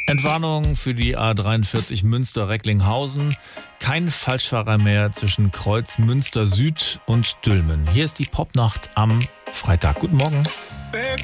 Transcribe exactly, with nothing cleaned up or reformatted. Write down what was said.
Entwarnung für die A dreiundvierzig Münster-Recklinghausen. Kein Falschfahrer mehr zwischen Kreuz Münster Süd und Dülmen. Hier ist die Popnacht am Freitag. Guten Morgen. Baby,